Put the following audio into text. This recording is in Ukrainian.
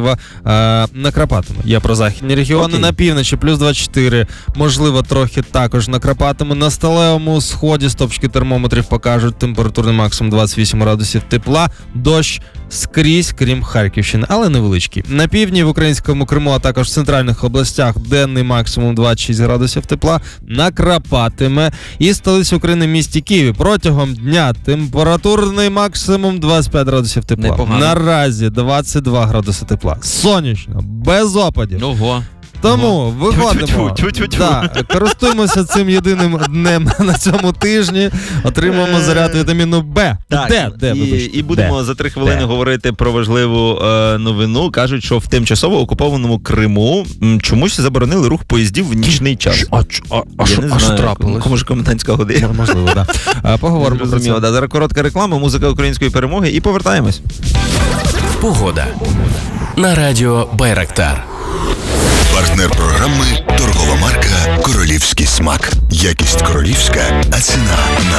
можливо, накрапатиме. Я про західні регіони. На півночі плюс 24, можливо, трохи також накрапатиме. На сталевому сході стопчики термометрів покажуть температурний максимум 28 градусів тепла, дощ скрізь, крім Харківщини, але невеличкий. На півдні, в українському Криму, а також в центральних областях денний максимум 26 градусів тепла, накрапатиме. І столиці України, місті Києві, протягом дня температурний максимум 25 градусів тепла. Непогано. Наразі 22 градуси тепла. Сонячно, без опадів. Ого. Тому виходимо, користуємося цим єдиним днем на цьому тижні, отримуємо заряд вітаміну Б. Так, і будемо за 3 хвилини говорити про важливу новину. Кажуть, що в тимчасово окупованому Криму чомусь заборонили рух поїздів в нічний час. А що трапилось? Кому ж комендантська година? Можливо, так. Поговоримо про це. Зараз коротка реклама, музика української перемоги і повертаємось. Погода на радіо Байрактар. Партнер програми – торгова марка «Королівський смак». Якість королівська, а ціна